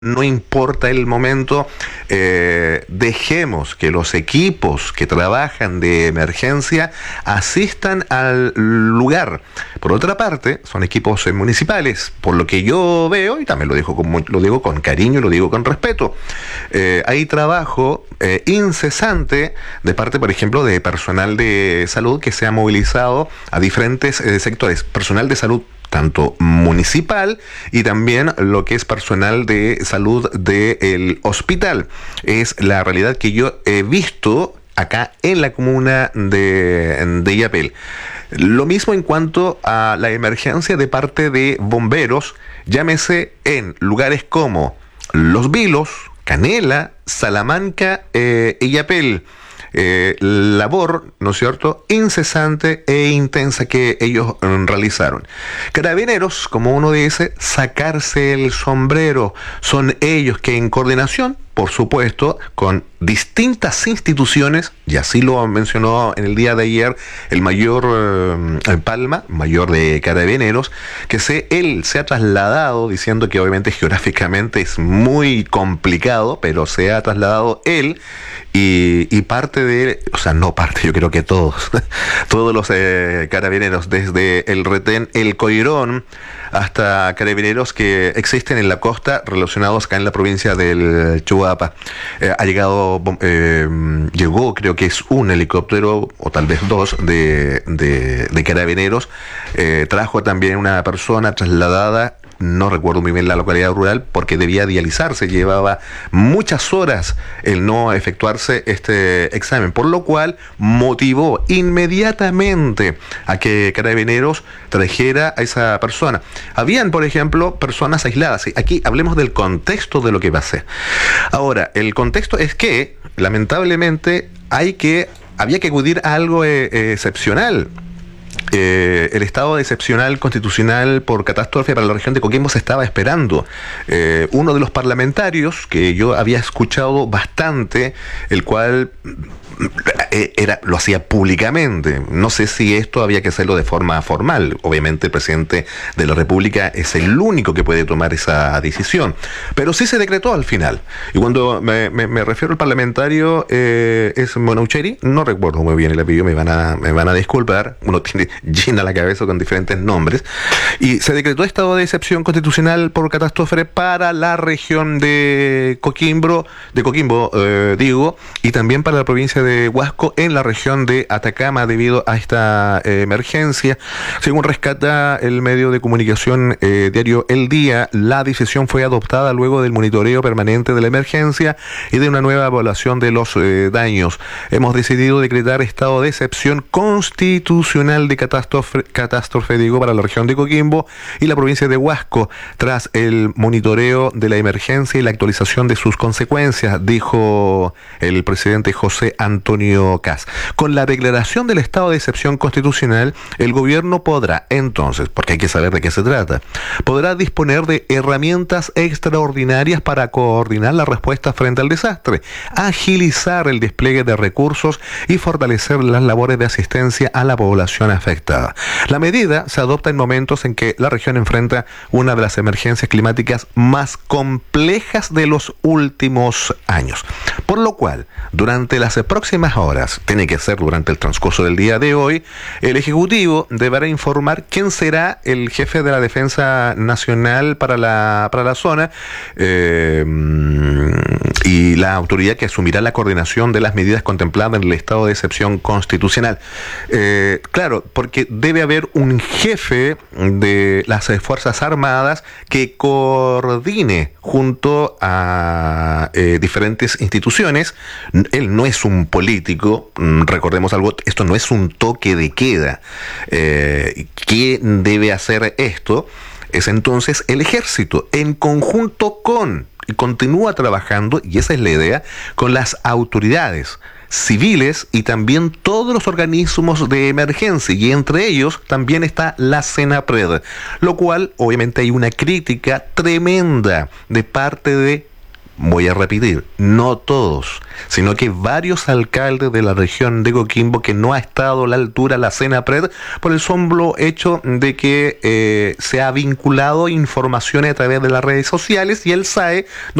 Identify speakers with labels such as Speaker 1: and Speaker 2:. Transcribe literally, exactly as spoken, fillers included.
Speaker 1: no importa el momento, eh, dejemos que los equipos que trabajan de emergencia asistan al lugar. Por otra parte, son equipos eh, municipales, por lo que yo veo, y también lo digo con, lo digo con cariño y lo digo con respeto, eh, hay trabajo eh, incesante de parte, por ejemplo, de personal de salud que se ha movilizado a diferentes eh, sectores. Personal de salud tanto municipal y también lo que es personal de salud del hospital. Es la realidad que yo he visto acá en la comuna de, de Illapel. Lo mismo en cuanto a la emergencia de parte de bomberos, llámese en lugares como Los Vilos, Canela, Salamanca e eh, Illapel. Eh, labor, ¿no es cierto?, incesante e intensa que ellos um, realizaron. Carabineros, como uno dice, sacarse el sombrero. Son ellos que en coordinación, por supuesto, con distintas instituciones, y así lo mencionó en el día de ayer el mayor eh, Palma, mayor de Carabineros, que se, él se ha trasladado, diciendo que obviamente geográficamente es muy complicado, pero se ha trasladado él y, y parte de, o sea, no parte, yo creo que todos, todos los eh, carabineros, desde el retén El Coirón hasta carabineros que existen en la costa relacionados acá en la provincia del Chuapa. Eh, ha llegado, eh, llegó creo que es un helicóptero o tal vez dos de, de, de carabineros. Eh, trajo también una persona trasladada, no recuerdo muy bien la localidad rural, porque debía dializarse, llevaba muchas horas el no efectuarse este examen, por lo cual motivó inmediatamente a que Carabineros trajera a esa persona. Habían, por ejemplo, personas aisladas. Aquí hablemos del contexto de lo que va a ser. Ahora, el contexto es que, lamentablemente, hay que, había que acudir a algo eh, eh, excepcional. Eh, el estado de excepcional constitucional por catástrofe para la región de Coquimbo se estaba esperando. Eh, uno de los parlamentarios que yo había escuchado bastante, el cual eh, era, lo hacía públicamente. No sé si esto había que hacerlo de forma formal. Obviamente el presidente de la República es el único que puede tomar esa decisión. Pero sí se decretó al final. Y cuando me, me, me refiero al parlamentario, eh, es Monaucheri, no recuerdo muy bien el apellido, me van a, me van a disculpar. Uno tiene llena la cabeza con diferentes nombres, y se decretó estado de excepción constitucional por catástrofe para la región de Coquimbo, de Coquimbo, eh, digo, y también para la provincia de Huasco en la región de Atacama debido a esta eh, emergencia. Según rescata el medio de comunicación eh, diario El Día, la decisión fue adoptada luego del monitoreo permanente de la emergencia y de una nueva evaluación de los eh, daños. Hemos decidido decretar estado de excepción constitucional de catástrofe, catástrofe digo, para la región de Coquimbo y la provincia de Huasco, tras el monitoreo de la emergencia y la actualización de sus consecuencias, dijo el presidente José Antonio Kast. Con la declaración del estado de excepción constitucional, el gobierno podrá entonces, porque hay que saber de qué se trata, podrá disponer de herramientas extraordinarias para coordinar la respuesta frente al desastre, agilizar el despliegue de recursos y fortalecer las labores de asistencia a la población afectada. La medida se adopta en momentos en que la región enfrenta una de las emergencias climáticas más complejas de los últimos años. Por lo cual, durante las próximas horas, tiene que ser durante el transcurso del día de hoy, el Ejecutivo deberá informar quién será el jefe de la Defensa Nacional para la, para la zona eh, y la autoridad que asumirá la coordinación de las medidas contempladas en el estado de excepción constitucional. Eh, claro, porque debe haber un jefe de las Fuerzas Armadas que coordine junto a eh, diferentes instituciones. Él no es un político, recordemos algo, esto no es un toque de queda. Eh, ¿Quién debe hacer esto? Es entonces el ejército, en conjunto con, y continúa trabajando, y esa es la idea, con las autoridades civiles y también todos los organismos de emergencia, y entre ellos también está la CENAPRED, lo cual obviamente hay una crítica tremenda de parte de voy a repetir, no todos, sino que varios alcaldes de la región de Coquimbo que no ha estado a la altura la CENAPRED por el solo hecho de que eh, se ha vinculado informaciones a través de las redes sociales y el S A E